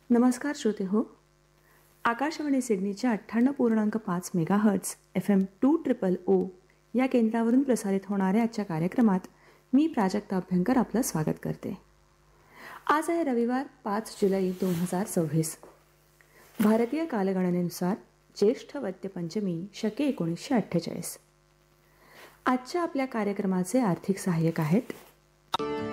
नमस्कार श्रोते हो. आकाशवाणी सिडनीच्या 98.5 मेगाहर्ट्झ FM 200 या केंद्रावरून प्रसारित होणाऱ्या आजच्या कार्यक्रमात मी प्राजक्ता अभ्यंकर आपलं स्वागत करते. आज आहे रविवार 5 जुलै 2026. भारतीय कालगणनेनुसार ज्येष्ठ वद्य पंचमी शके 1948. आजच्या आपल्या कार्यक्रमाचे आर्थिक सहाय्यक आहेत